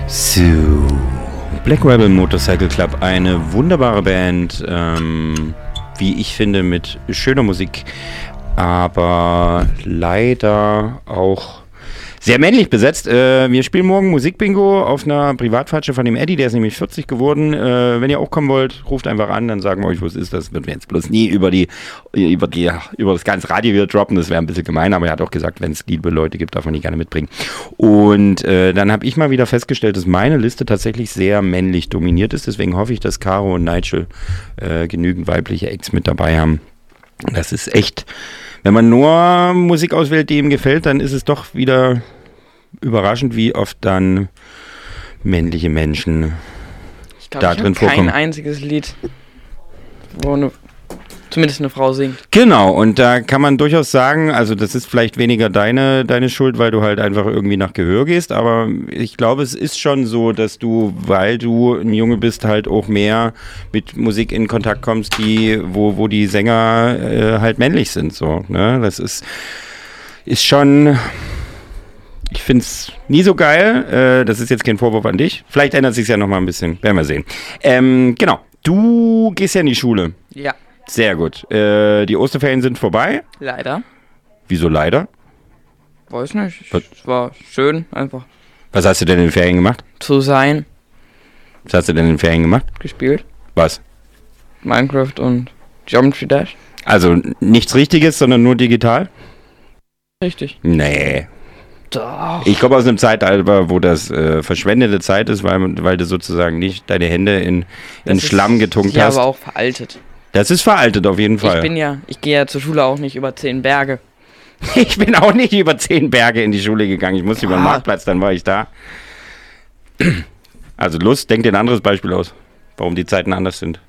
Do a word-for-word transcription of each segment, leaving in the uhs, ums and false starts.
So, Black Rebel Motorcycle Club, eine wunderbare Band, ähm, wie ich finde, mit schöner Musik, aber leider auch sehr männlich besetzt. Äh, wir spielen morgen Musikbingo auf einer Privatfatsche von dem Eddie, der ist nämlich vierzig geworden. Äh, wenn ihr auch kommen wollt, ruft einfach an, dann sagen wir euch, wo es ist. Das wird wir jetzt bloß nie über die, über die, über das ganze Radio wieder droppen. Das wäre ein bisschen gemein, aber er hat auch gesagt, wenn es liebe Leute gibt, darf man die gerne mitbringen. Und äh, dann habe ich mal wieder festgestellt, dass meine Liste tatsächlich sehr männlich dominiert ist. Deswegen hoffe ich, dass Caro und Nigel äh, genügend weibliche Acts mit dabei haben. Das ist echt, wenn man nur Musik auswählt, die ihm gefällt, dann ist es doch wieder überraschend, wie oft dann männliche Menschen ich glaub, da ich drin kein vorkommen. Kein einziges Lied, wo eine, zumindest eine Frau singt. Genau, und da kann man durchaus sagen, also das ist vielleicht weniger deine, deine Schuld, weil du halt einfach irgendwie nach Gehör gehst, aber ich glaube, es ist schon so, dass du, weil du ein Junge bist, halt auch mehr mit Musik in Kontakt kommst, die, wo, wo die Sänger äh, halt männlich sind, so, ne? Das ist, ist schon... Ich finde es nie so geil. Äh, das ist jetzt kein Vorwurf an dich. Vielleicht ändert sich ja noch mal ein bisschen. Werden wir sehen. Ähm, genau. Du gehst ja in die Schule. Ja. Sehr gut. Äh, die Osterferien sind vorbei. Leider. Wieso leider? Weiß nicht. Was? Es war schön, einfach. Was hast du denn in den Ferien gemacht? Zu sein. Was hast du denn in den Ferien gemacht? Gespielt. Was? Minecraft und Geometry Dash. Also nichts Richtiges, sondern nur digital? Richtig. Nee. Doch. Ich komme aus einem Zeitalter, wo das äh, verschwendete Zeit ist, weil, weil du sozusagen nicht deine Hände in, in Schlamm getunkt ja, hast. Ja, aber auch veraltet. Das ist veraltet auf jeden Fall. Ich bin ja, ich gehe ja zur Schule auch nicht über zehn Berge. Ich bin auch nicht über zehn Berge in die Schule gegangen. Ich musste ah. über den Marktplatz, dann war ich da. Also Lust, denk dir ein anderes Beispiel aus, warum die Zeiten anders sind.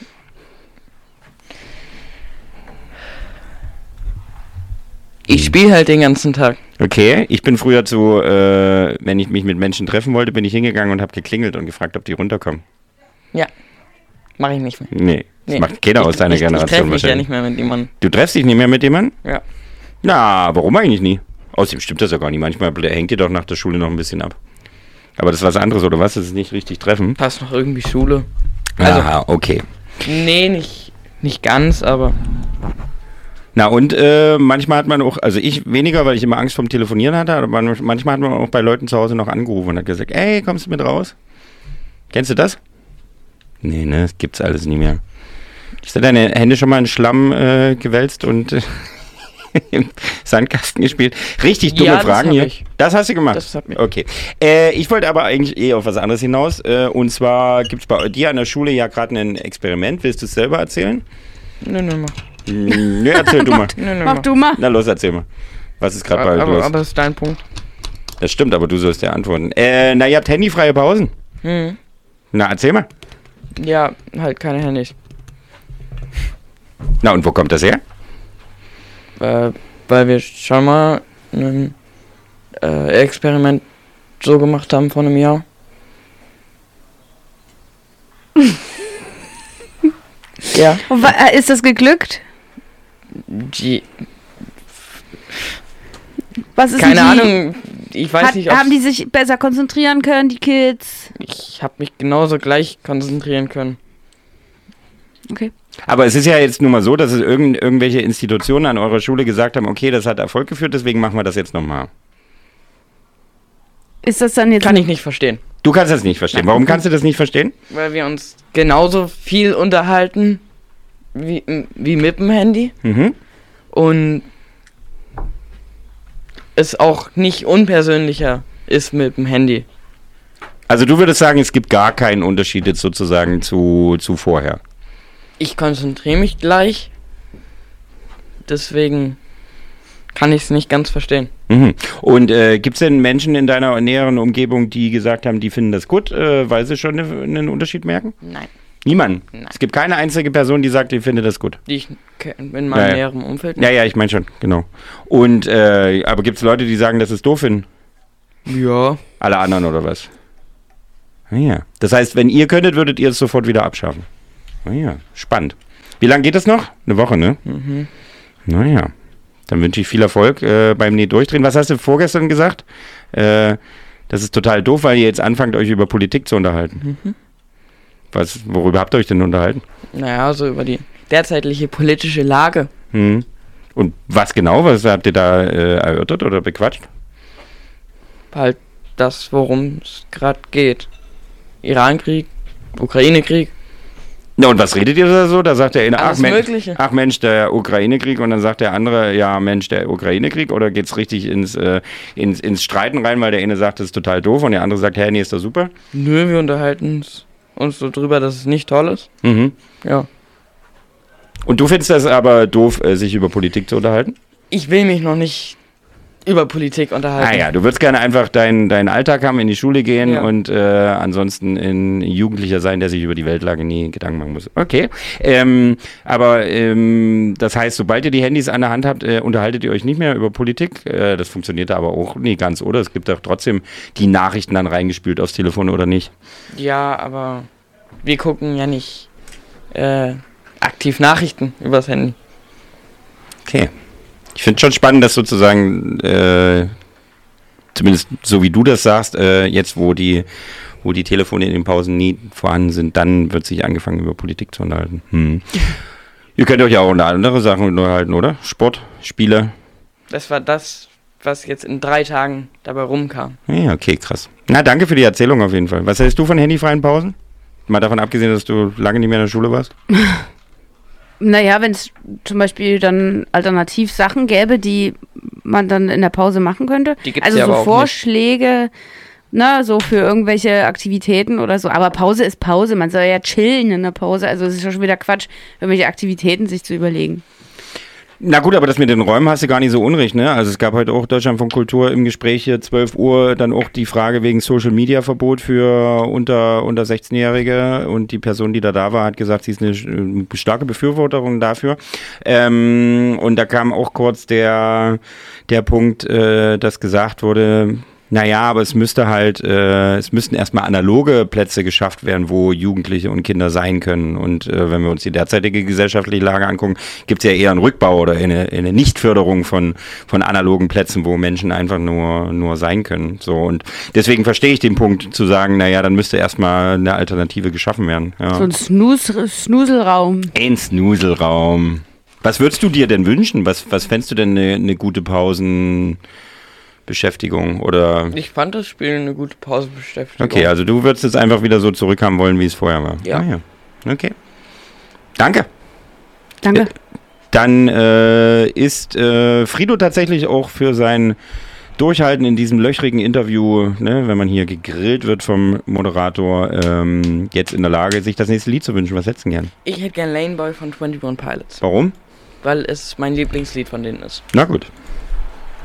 Ich spiele halt den ganzen Tag. Okay, ich bin früher zu, äh, wenn ich mich mit Menschen treffen wollte, bin ich hingegangen und habe geklingelt und gefragt, ob die runterkommen. Ja, mache ich nicht mehr. Nee, das nee. macht keiner ich, aus deiner ich, Generation ich treffe mich wahrscheinlich. ja nicht mehr mit jemandem. Du treffst dich nicht mehr mit jemandem? Ja. Na, warum eigentlich nie? Außerdem stimmt das ja gar nicht. Manchmal hängt ihr doch nach der Schule noch ein bisschen ab. Aber das ist was anderes, oder was? Das ist nicht richtig treffen. Passt noch irgendwie Schule. Also, aha, okay. Nee, nicht, nicht ganz, aber... Na und äh, manchmal hat man auch, also ich weniger, weil ich immer Angst vom Telefonieren hatte, aber man, manchmal hat man auch bei Leuten zu Hause noch angerufen und hat gesagt, ey, kommst du mit raus? Kennst du das? Nee, ne, das gibt's alles nie mehr. Hast du deine Hände schon mal in Schlamm äh, gewälzt und äh, im Sandkasten gespielt? Richtig dumme ja, das Fragen hier. Ich. Das hast du gemacht? Das hat mich. Okay. Äh, ich wollte aber eigentlich eh auf was anderes hinaus. Äh, und zwar gibt's bei dir an der Schule ja gerade ein Experiment. Willst du es selber erzählen? Nö, nö, mach. Nö, erzähl du mal. Nö, nö, mach, mach du mal. Na los, erzähl mal. Was ist gerade bei aber, los? aber das ist dein Punkt. Das stimmt, aber du sollst ja antworten. Äh, na, ihr habt handyfreie Pausen. Hm. Na, erzähl mal. Ja, halt keine Handys. Na, und wo kommt das her? Äh, weil wir schon mal ein äh, Experiment so gemacht haben vor einem Jahr. Ja. Und wa- ist das geglückt? Die, Was ist keine die, Ahnung, ich weiß hat, nicht, ob haben die sich besser konzentrieren können, die Kids? ich habe mich genauso gleich konzentrieren können. Okay. Aber es ist ja jetzt nur mal so, dass es irgend, irgendwelche Institutionen an eurer Schule gesagt haben, okay, das hat Erfolg geführt, deswegen machen wir das jetzt nochmal. Ist das dann jetzt... Kann ich nicht verstehen. Du kannst das nicht verstehen. Warum kannst du das nicht verstehen? Weil wir uns genauso viel unterhalten wie, wie mit dem Handy. Mhm. Und es auch nicht unpersönlicher ist mit dem Handy. Also du würdest sagen, es gibt gar keinen Unterschied jetzt sozusagen zu, zu vorher. Ich konzentriere mich gleich. Deswegen kann ich es nicht ganz verstehen. Mhm. Und äh, gibt es denn Menschen in deiner näheren Umgebung, die gesagt haben, die finden das gut, äh, weil sie schon ne, einen Unterschied merken? Nein. Niemand? Nein. Es gibt keine einzige Person, die sagt, die findet das gut? Die ich ke- in meinem Ja, ja. näheren Umfeld. Ja, ja, ich meine schon, genau. Und, äh, aber gibt es Leute, die sagen, das ist doof finden? Ja. Alle anderen oder was? Ah, ja. Das heißt, wenn ihr könntet, würdet ihr es sofort wieder abschaffen. Naja, spannend. Wie lange geht das noch? Eine Woche, ne? Mhm. Naja, dann wünsche ich viel Erfolg äh, beim Nie durchdrehen. Was hast du vorgestern gesagt? Äh, Das ist total doof, weil ihr jetzt anfangt, euch über Politik zu unterhalten. Mhm. Was, worüber habt ihr euch denn unterhalten? Naja, so über die derzeitige politische Lage. Hm. Und was genau? Was habt ihr da äh, erörtert oder bequatscht? Halt das, worum es gerade geht. Irankrieg, Ukraine-Krieg. Na, und was redet ihr da so? Da sagt der eine, ach, Alles Mensch, Mögliche. ach Mensch, der Ukraine-Krieg, und dann sagt der andere, ja Mensch, der Ukraine-Krieg, oder geht's richtig ins, äh, ins, ins Streiten rein, weil der eine sagt, das ist total doof und der andere sagt, hey, nee, ist doch super? Nö, wir unterhalten uns, uns so drüber, dass es nicht toll ist. Mhm. Ja. Und du findest das aber doof, äh, sich über Politik zu unterhalten? Ich will mich noch nicht über Politik unterhalten. Ah ja, du würdest gerne einfach deinen deinen Alltag haben, in die Schule gehen Ja. und äh, ansonsten ein Jugendlicher sein, der sich über die Weltlage nie Gedanken machen muss. Okay, ähm, aber ähm, das heißt, sobald ihr die Handys an der Hand habt, äh, unterhaltet ihr euch nicht mehr über Politik? Äh, das funktioniert aber auch nie ganz, oder? Es gibt doch trotzdem die Nachrichten dann reingespült aufs Telefon, oder nicht? Ja, aber wir gucken ja nicht äh, aktiv Nachrichten übers Handy. Okay. Ich finde es schon spannend, dass sozusagen, äh, zumindest so wie du das sagst, äh, jetzt wo die, wo die Telefone in den Pausen nie vorhanden sind, dann wird sich angefangen über Politik zu unterhalten. Hm. Ihr könnt euch ja auch unter andere Sachen unterhalten, oder? Sport, Spiele. Das war das, was jetzt in drei Tagen dabei rumkam. Ja, okay, krass. Na, danke für die Erzählung auf jeden Fall. Was hältst du von handyfreien Pausen? Mal davon abgesehen, dass du lange nicht mehr in der Schule warst. Naja, wenn es zum Beispiel dann alternativ Sachen gäbe, die man dann in der Pause machen könnte. Die gibt's also ja so aber auch Vorschläge, ne, so für irgendwelche Aktivitäten oder so. Aber Pause ist Pause. Man soll ja chillen in der Pause. Also es ist ja schon wieder Quatsch, irgendwelche Aktivitäten sich zu überlegen. Na gut, aber das mit den Räumen hast du gar nicht so unrecht, ne? Also es gab heute auch Deutschlandfunk Kultur im Gespräch hier, zwölf Uhr, dann auch die Frage wegen Social-Media-Verbot für unter, unter sechzehn-Jährige, und die Person, die da da war, hat gesagt, sie ist eine äh, starke Befürworterin dafür. Ähm, und da kam auch kurz der, der Punkt, äh, dass gesagt wurde, naja, aber es müsste halt, äh, es müssten erstmal analoge Plätze geschafft werden, wo Jugendliche und Kinder sein können. Und äh, wenn wir uns die derzeitige gesellschaftliche Lage angucken, gibt es ja eher einen Rückbau oder eine, eine Nichtförderung von, von analogen Plätzen, wo Menschen einfach nur, nur sein können. So, und deswegen verstehe ich den Punkt zu sagen, naja, dann müsste erstmal eine Alternative geschaffen werden. Ja. So ein Snooze, Snuselraum. Ein Snuselraum. Was würdest du dir denn wünschen? Was, was fändest du denn eine, eine gute Pausen... Beschäftigung oder... Ich fand das Spiel eine gute Pausenbeschäftigung. Okay, also du würdest jetzt einfach wieder so zurückhaben wollen, wie es vorher war. Ja. Ah, ja. Okay. Danke. Danke. Äh, dann äh, ist äh, Frido tatsächlich auch für sein Durchhalten in diesem löchrigen Interview, ne, wenn man hier gegrillt wird vom Moderator, ähm, jetzt in der Lage, sich das nächste Lied zu wünschen. Was hättest du denn gern? Ich hätte gern Lane Boy von twenty one Pilots, Warum? weil es mein Lieblingslied von denen ist. Na gut.